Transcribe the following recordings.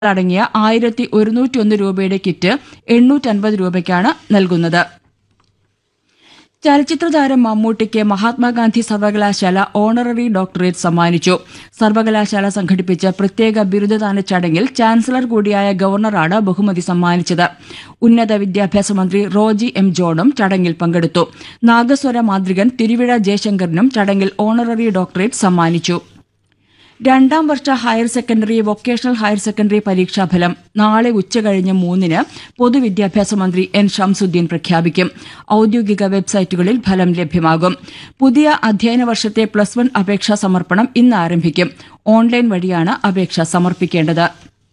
അടങ്ങിയ 1101 രൂപയുടെ കിറ്റ് 850 രൂപയ്ക്കാണ് നൽകുന്നത്. ചലച്ചിത്രതാരം മമ്മൂട്ടിക്ക് മഹാത്മാഗാന്ധി സർവകലാശാല ഓണററി ഡോക്ടറേറ്റ് സമ്മാനിച്ചു. സർവകലാശാല സംഘടിപ്പിച്ച പ്രത്യേക ബിരുദദാന ചടങ്ങിൽ ചാൻസലർ കൂടിയായ ഗവർണറാണ് ബഹുമതി സമ്മാനിച്ചത്. ഉന്നത വിദ്യാഭ്യാസ മന്ത്രി റോജി എം ജോണും ചടങ്ങിൽ പങ്കെടുത്തു. നാഗസ്വര മാന്ത്രികൻ തിരുവിഴ ജയശങ്കറിനും ചടങ്ങിൽ ഓണററി ഡോക്ടറേറ്റ് സമ്മാനിച്ചു. രണ്ടാം വർഷ higher secondary, vocational higher secondary പരീക്ഷാഫലം നാളെ ഉച്ചകഴിഞ്ഞ് 3-ന് പൊതുവിദ്യാഭ്യാസ മന്ത്രി എൻ ഷംസുദ്ദീൻ പ്രഖ്യാപിക്കും. ഔദ്യോഗിക വെബ്സൈറ്റുകളിൽ ഫലം ലഭ്യമാകും. പുതിയ അധ്യയന വർഷത്തെ +1 അപേക്ഷാ സമർപ്പണം ഇന്ന് ആരംഭിക്കും. ഓൺലൈൻ വഴിയാണ് അപേക്ഷ സമർപ്പിക്കേണ്ടത്.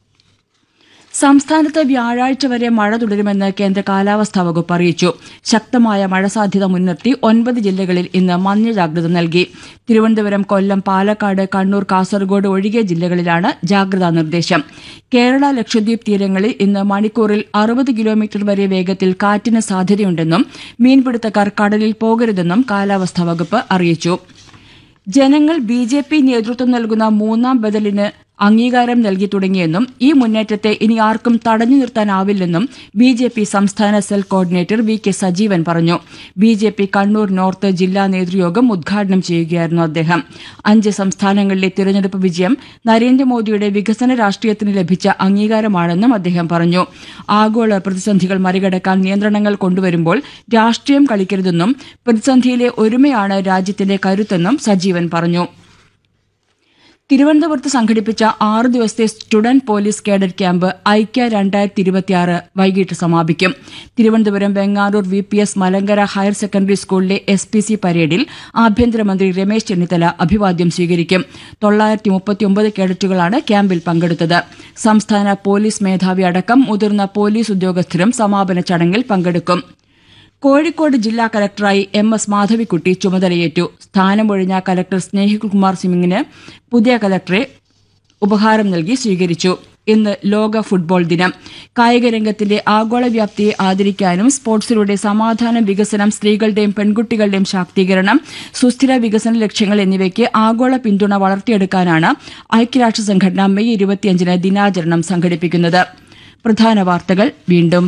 സംസ്ഥാനത്ത് വ്യാഴാഴ്ച വരെ മഴ തുടരുമെന്ന് കേന്ദ്ര കാലാവസ്ഥാ വകുപ്പ് അറിയിച്ചു. ശക്തമായ മഴ സാധ്യത മുൻനിർത്തി 9 ജില്ലകളിൽ ഇന്ന് മഞ്ഞ ജാഗ്രത നൽകി. തിരുവനന്തപുരം, കൊല്ലം, പാലക്കാട്, കണ്ണൂർ, കാസർഗോഡ് ഒഴികെ ജില്ലകളിലാണ് ജാഗ്രതാ നിർദ്ദേശം. കേരള, ലക്ഷദ്വീപ് തീരങ്ങളിൽ ഇന്ന് മണിക്കൂറിൽ 60 കിലോമീറ്റർ വരെ വേഗത്തിൽ കാറ്റിന് സാധ്യതയുണ്ടെന്നും മീൻപിടുത്തക്കാർ കടലിൽ പോകരുതെന്നും കാലാവസ്ഥാ വകുപ്പ് അറിയിച്ചു. ജനങ്ങൾ BJP നേതൃത്വം നൽകുന്ന 3ാം ബദലിന് അംഗീകാരം നൽകി തുടങ്ങിയെന്നും ഈ മുന്നേറ്റത്തെ ഇനി ആർക്കും തടഞ്ഞു നിർത്താനാവില്ലെന്നും BJP സംസ്ഥാന സെൽ കോർഡിനേറ്റർ VK സജീവൻ പറഞ്ഞു. BJP കണ്ണൂർ നോർത്ത് ജില്ലാ നേതൃയോഗം ഉദ്ഘാടനം ചെയ്യുകയായിരുന്നു അദ്ദേഹം. 5 സംസ്ഥാനങ്ങളിലെ തിരഞ്ഞെടുപ്പ് വിജയം നരേന്ദ്രമോദിയുടെ വികസന രാഷ്ട്രീയത്തിന് ലഭിച്ച അംഗീകാരമാണെന്നും അദ്ദേഹം പറഞ്ഞു. ആഗോള പ്രതിസന്ധികൾ മറികടക്കാൻ നിയന്ത്രണങ്ങൾ കൊണ്ടുവരുമ്പോൾ രാഷ്ട്രീയം കളിക്കരുതെന്നും പ്രതിസന്ധിയിലെ ഒരുമയാണ് രാജ്യത്തിന്റെ കരുത്തെന്നും സജീവൻ പറഞ്ഞു. തിരുവനന്തപുരത്ത് സംഘടിപ്പിച്ച 6 ദിവസത്തെ സ്റ്റുഡന്റ് പോലീസ് കേഡറ്റ് ക്യാമ്പ് ഐക്യ 2026 വൈകിട്ട് സമാപിക്കും. Thiruvananthapuram Venganoor VPS Malankara higher secondary സ്കൂളിലെ SPC പരേഡിൽ ആഭ്യന്തരമന്ത്രി രമേശ് ചെന്നിത്തല അഭിവാദ്യം സ്വീകരിക്കും. 939 കേഡറ്റുകളാണ് ക്യാമ്പിൽ പങ്കെടുത്തത്. സംസ്ഥാന പോലീസ് മേധാവി അടക്കം മുതിർന്ന പോലീസ് ഉദ്യോഗസ്ഥരും സമാപന ചടങ്ങിൽ പങ്കെടുക്കും. കോഴിക്കോട് ജില്ലാ കലക്ടറായി MS മാധവിക്കുട്ടി ചുമതലയേറ്റു. സ്ഥാനമൊഴിഞ്ഞ കലക്ടർ സ്നേഹിൽകുമാർ സിംഗിന് പുതിയ കലക്ടറെ ഉപഹാരം നൽകി സ്വീകരിച്ചു. ഇന്ന് ലോക ഫുട്ബോൾ ദിനം. കായിക രംഗത്തിന്റെ ആഗോള വ്യാപ്തിയെ ആദരിക്കാനും സ്പോർട്സിലൂടെ സമാധാനം, വികസനം, സ്ത്രീകളുടെയും പെൺകുട്ടികളുടെയും ശാക്തീകരണം, സുസ്ഥിര വികസന ലക്ഷ്യങ്ങൾ എന്നിവയ്ക്ക് ആഗോള പിന്തുണ വളർത്തിയെടുക്കാനാണ് ഐക്യരാഷ്ട്ര സംഘടന മെയ് 25-ന് ദിനാചരണം സംഘടിപ്പിക്കുന്നത്. പ്രധാന വാർത്തകൾ വീണ്ടും.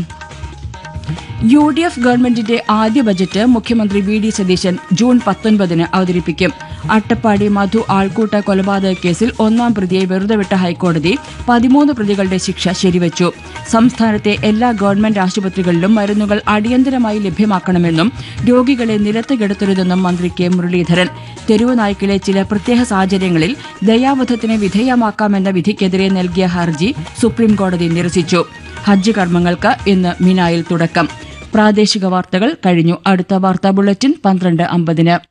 UDF ഗവൺമെന്റിന്റെ ആദ്യ ബജറ്റ് മുഖ്യമന്ത്രി VD സതീശൻ ജൂൺ 19-ന് അവതരിപ്പിക്കും. അട്ടപ്പാടി മധു ആൾക്കൂട്ട കൊലപാതക കേസിൽ 1-ാം പ്രതിയെ വെറുതെ വിട്ട ഹൈക്കോടതി 13 പ്രതികളുടെ ശിക്ഷ ശരിവച്ചു. സംസ്ഥാനത്തെ എല്ലാ ഗവൺമെന്റ് ആശുപത്രികളിലും മരുന്നുകൾ അടിയന്തരമായി ലഭ്യമാക്കണമെന്നും രോഗികളെ നിലത്ത് കിടത്തരുതെന്നും മന്ത്രി K മുരളീധരൻ. തെരുവ് നായ്ക്കളെ ചില പ്രത്യേക സാഹചര്യങ്ങളിൽ ദയാവധത്തിന് വിധേയമാക്കാമെന്ന വിധിക്കെതിരെ നൽകിയ ഹർജി സുപ്രീംകോടതി നിരസിച്ചു. ഹജ്ജ് കർമ്മങ്ങൾക്ക് ഇന്ന് മിനായിൽ തുടക്കം. പ്രാദേശിക വാർത്തകൾ കഴിഞ്ഞു. അടുത്ത വാർത്താ ബുള്ളറ്റിൻ 12:50-ന്.